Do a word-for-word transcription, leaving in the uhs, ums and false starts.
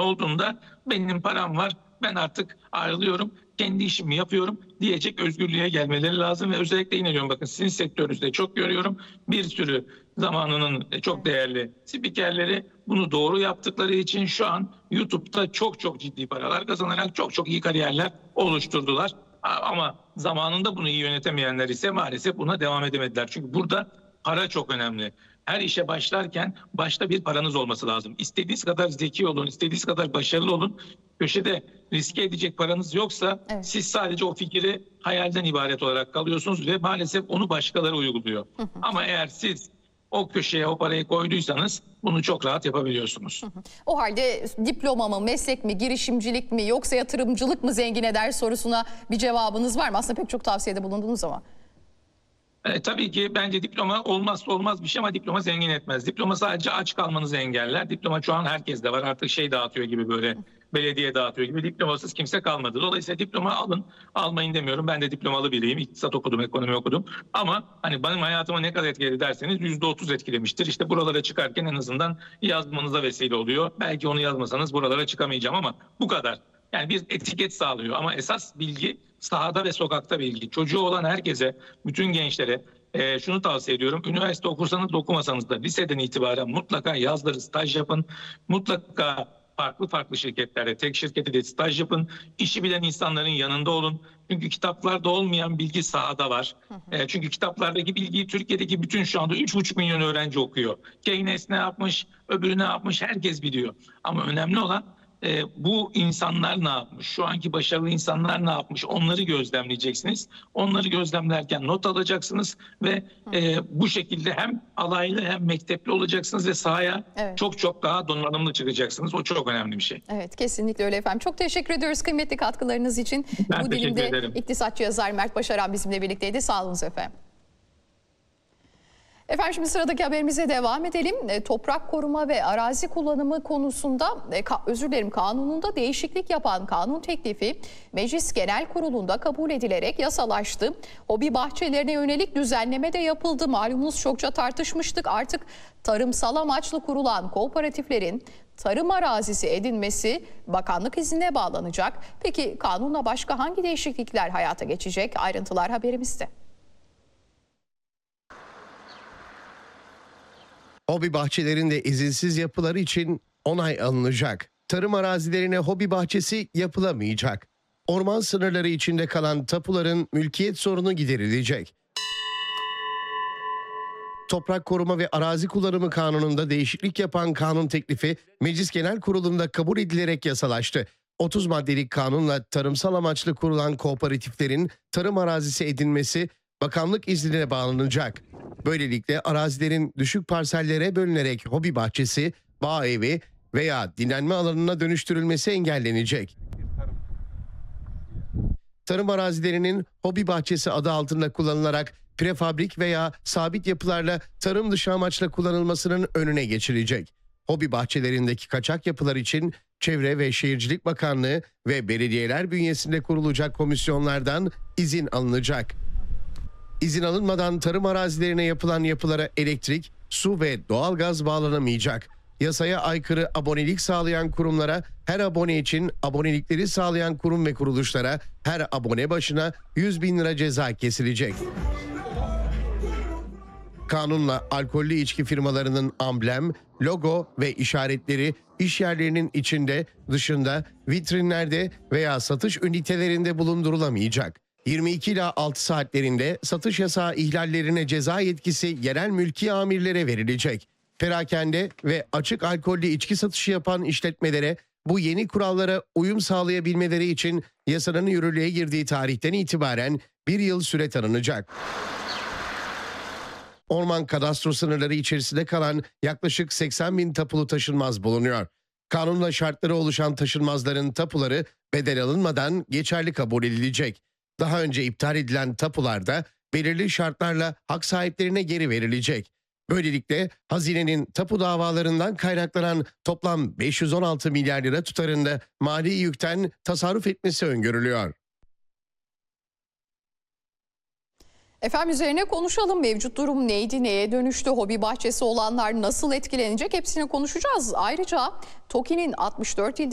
olduğunda benim param var, ben artık ayrılıyorum, kendi işimi yapıyorum diyecek özgürlüğe gelmeleri lazım. Ve özellikle yine diyorum, bakın sizin sektörünüzde çok görüyorum, bir sürü zamanının çok değerli spikerleri bunu doğru yaptıkları için şu an YouTube'da çok çok ciddi paralar kazanarak çok çok iyi kariyerler oluşturdular. Ama zamanında bunu iyi yönetemeyenler ise maalesef buna devam edemediler. Çünkü burada para çok önemli. Her işe başlarken başta bir paranız olması lazım. İstediğiniz kadar zeki olun, istediğiniz kadar başarılı olun. Köşede riske edecek paranız yoksa evet, siz sadece o fikri hayalden ibaret olarak kalıyorsunuz ve maalesef onu başkaları uyguluyor. Hı hı. Ama eğer siz o köşeye o parayı koyduysanız bunu çok rahat yapabiliyorsunuz. Hı hı. O halde diploma mı, meslek mi, girişimcilik mi yoksa yatırımcılık mı zengin eder sorusuna bir cevabınız var mı? Aslında pek çok tavsiyede bulundunuz ama. E, tabii ki bence diploma olmazsa olmaz bir şey ama diploma zengin etmez. Diploma sadece aç kalmanızı engeller. Diploma şu an herkeste var, artık şey dağıtıyor gibi, böyle belediye dağıtıyor gibi, diplomasız kimse kalmadı. Dolayısıyla diploma alın, almayın demiyorum. Ben de diplomalı biriyim. İktisat okudum, ekonomi okudum. Ama hani benim hayatıma ne kadar etkiledi derseniz yüzde otuz etkilemiştir. İşte buralara çıkarken en azından yazmanıza vesile oluyor. Belki onu yazmasanız buralara çıkamayacağım ama bu kadar. Yani bir etiket sağlıyor ama esas bilgi sahada ve sokakta bilgi. Çocuğu olan herkese, bütün gençlere e, şunu tavsiye ediyorum. Üniversite okursanız da okumasanız da liseden itibaren mutlaka yazları staj yapın. Mutlaka farklı farklı şirketlerde, tek şirkette de staj yapın. İşi bilen insanların yanında olun. Çünkü kitaplarda olmayan bilgi sahada var. Hı hı. E, çünkü kitaplardaki bilgiyi Türkiye'deki bütün şu anda üç buçuk milyon öğrenci okuyor. Keynes ne yapmış, öbürü ne yapmış herkes biliyor. Ama önemli olan E, bu insanlar ne yapmış? Şu anki başarılı insanlar ne yapmış? Onları gözlemleyeceksiniz. Onları gözlemlerken not alacaksınız ve e, bu şekilde hem alaylı hem mektepli olacaksınız ve sahaya evet, çok çok daha donanımlı çıkacaksınız. O çok önemli bir şey. Evet, kesinlikle öyle efendim. Çok teşekkür ediyoruz kıymetli katkılarınız için. Ben bu dilimde ederim. İktisatçı yazar Mert Başaran bizimle birlikteydi. Sağ olun efendim. Efendim şimdi sıradaki haberimize devam edelim. E, toprak koruma ve arazi kullanımı konusunda e, ka, özür dilerim kanununda değişiklik yapan kanun teklifi Meclis Genel Kurulu'nda kabul edilerek yasalaştı. Hobi bahçelerine yönelik düzenleme de yapıldı. Malumunuz çokça tartışmıştık. Artık tarımsal amaçlı kurulan kooperatiflerin tarım arazisi edinmesi bakanlık iznine bağlanacak. Peki kanunla başka hangi değişiklikler hayata geçecek? Ayrıntılar haberimizde. Hobi bahçelerinde izinsiz yapıları için onay alınacak. Tarım arazilerine hobi bahçesi yapılamayacak. Orman sınırları içinde kalan tapuların mülkiyet sorunu giderilecek. Toprak Koruma ve Arazi Kullanımı Kanunu'nda değişiklik yapan kanun teklifi Meclis Genel Kurulu'nda kabul edilerek yasalaştı. otuz maddelik kanunla tarımsal amaçlı kurulan kooperatiflerin tarım arazisi edinmesi bakanlık iznine bağlanacak. Böylelikle arazilerin düşük parsellere bölünerek hobi bahçesi, bağ evi veya dinlenme alanına dönüştürülmesi engellenecek. Tarım arazilerinin hobi bahçesi adı altında kullanılarak prefabrik veya sabit yapılarla tarım dışı amaçla kullanılmasının önüne geçilecek. Hobi bahçelerindeki kaçak yapılar için Çevre ve Şehircilik Bakanlığı ve belediyeler bünyesinde kurulacak komisyonlardan izin alınacak. İzin alınmadan tarım arazilerine yapılan yapılara elektrik, su ve doğalgaz bağlanamayacak. Yasaya aykırı abonelik sağlayan kurumlara, her abone için abonelikleri sağlayan kurum ve kuruluşlara her abone başına yüz bin lira ceza kesilecek. Kanunla alkollü içki firmalarının amblem, logo ve işaretleri iş yerlerinin içinde, dışında, vitrinlerde veya satış ünitelerinde bulundurulamayacak. yirmi iki ila altı saatlerinde satış yasağı ihlallerine ceza yetkisi yerel mülki amirlere verilecek. Perakende ve açık alkollü içki satışı yapan işletmelere bu yeni kurallara uyum sağlayabilmeleri için yasanın yürürlüğe girdiği tarihten itibaren bir yıl süre tanınacak. Orman kadastro sınırları içerisinde kalan yaklaşık seksen bin tapulu taşınmaz bulunuyor. Kanunla şartları oluşan taşınmazların tapuları bedel alınmadan geçerli kabul edilecek. Daha önce iptal edilen tapularda belirli şartlarla hak sahiplerine geri verilecek. Böylelikle hazinenin tapu davalarından kaynaklanan toplam beş yüz on altı milyar lira tutarında mali yükten tasarruf etmesi öngörülüyor. Efendim üzerine konuşalım. Mevcut durum neydi, neye dönüştü, hobi bahçesi olanlar nasıl etkilenecek hepsini konuşacağız. Ayrıca TOKİ'nin altmış dört ilde